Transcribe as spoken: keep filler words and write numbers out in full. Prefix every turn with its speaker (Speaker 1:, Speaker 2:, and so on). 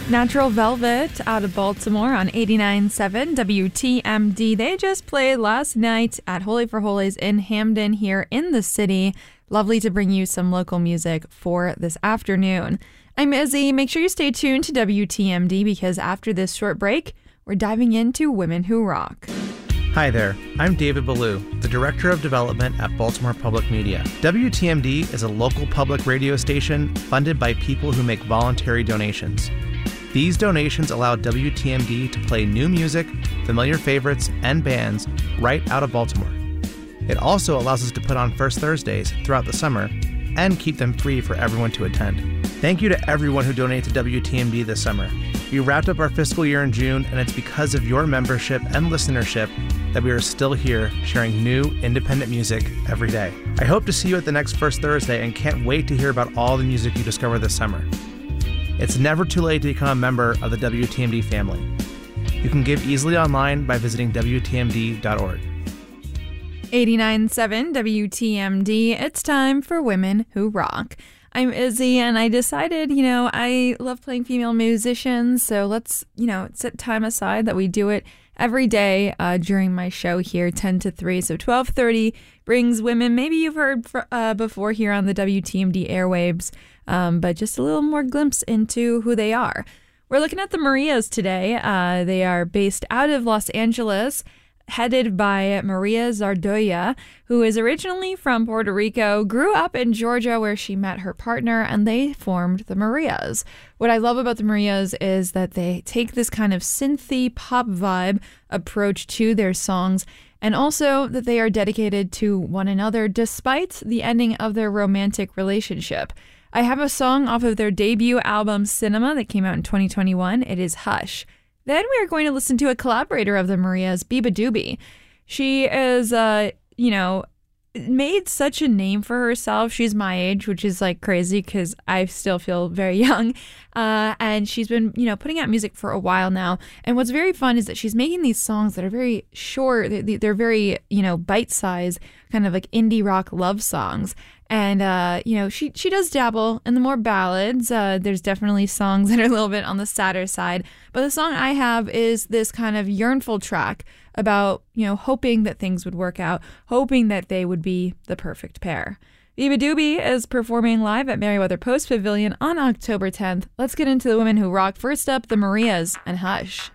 Speaker 1: Natural Velvet out of Baltimore on eighty-nine point seven W T M D. They just played last night at Holy for Holies in Hamden here in the city. Lovely to bring you some local music for this afternoon. I'm Izzy. Make sure you stay tuned to W T M D because after this short break, we're diving into Women Who Rock.
Speaker 2: Hi there, I'm David Ballou, the Director of Development at Baltimore Public Media. W T M D is a local public radio station funded by people who make voluntary donations. These donations allow W T M D to play new music, familiar favorites, and bands right out of Baltimore. It also allows us to put on First Thursdays throughout the summer and keep them free for everyone to attend. Thank you to everyone who donated to W T M D this summer. We wrapped up our fiscal year in June, and it's because of your membership and listenership that we are still here sharing new independent music every day. I hope to see you at the next First Thursday and can't wait to hear about all the music you discover this summer. It's never too late to become a member of the W T M D family. You can give easily online by visiting W T M D dot org.
Speaker 1: eighty-nine point seven W T M D. It's time for Women Who Rock. I'm Izzy, and I decided, you know, I love playing female musicians, so let's, you know, set time aside that we do it every day uh, during my show here, ten to three. So twelve thirty brings women maybe you've heard for, uh, before here on the W T M D airwaves, um, but just a little more glimpse into who they are. We're looking at the Marias today. Uh, they are based out of Los Angeles, headed by Maria Zardoya, who is originally from Puerto Rico, grew up in Georgia where she met her partner, and they formed the Marias. What I love about the Marias is that they take this kind of synthy pop vibe approach to their songs, and also that they are dedicated to one another despite the ending of their romantic relationship. I have a song off of their debut album, Cinema, that came out in twenty twenty-one. It is Hush. Then we are going to listen to a collaborator of the Marias, beabadoobee. She is, uh, you know, made such a name for herself. She's my age, which is like crazy because I still feel very young. Uh, and she's been, you know, putting out music for a while now. And what's very fun is that she's making these songs that are very short. They're, they're very, you know, bite-sized, kind of like indie rock love songs. And, uh, you know, she, she does dabble in the more ballads. Uh, there's definitely songs that are a little bit on the sadder side. But the song I have is this kind of yearnful track about, you know, hoping that things would work out, hoping that they would be the perfect pair. beabadoobee is performing live at Merriweather Post Pavilion on October tenth. Let's get into the Women Who Rock. First up, the Marias and Hush.